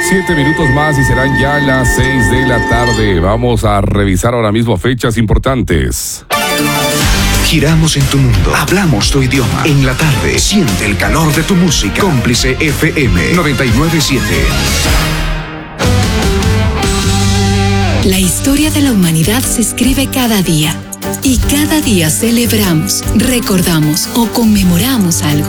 7 minutos más y serán ya las 6 de la tarde. Vamos a revisar ahora mismo fechas importantes. Giramos en tu mundo, hablamos tu idioma. En la tarde, siente el calor de tu música. Cómplice FM 99.7. La historia de la humanidad se escribe cada día. Y cada día celebramos, recordamos o conmemoramos algo.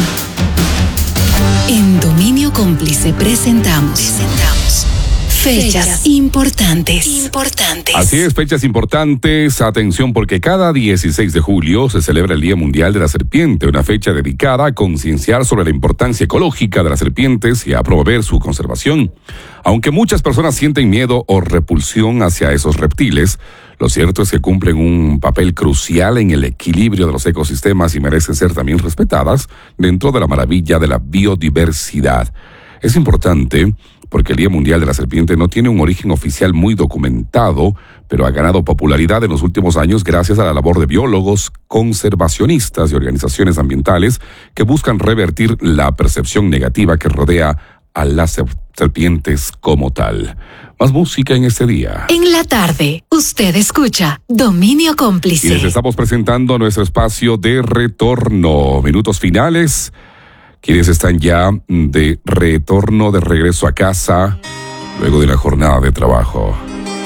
En Dominio Cómplice presentamos fechas importantes. Así es, fechas importantes. Atención, porque cada 16 de julio se celebra el Día Mundial de la Serpiente, una fecha dedicada a concienciar sobre la importancia ecológica de las serpientes y a promover su conservación. Aunque muchas personas sienten miedo o repulsión hacia esos reptiles, lo cierto es que cumplen un papel crucial en el equilibrio de los ecosistemas y merecen ser también respetadas dentro de la maravilla de la biodiversidad. Es importante porque el Día Mundial de la Serpiente no tiene un origen oficial muy documentado, pero ha ganado popularidad en los últimos años gracias a la labor de biólogos, conservacionistas y organizaciones ambientales que buscan revertir la percepción negativa que rodea a las serpientes como tal. Más música en este día. En la tarde, usted escucha Dominio Cómplice. Y les estamos presentando nuestro espacio de retorno. Minutos finales. Quienes están ya de retorno, de regreso a casa, luego de la jornada de trabajo.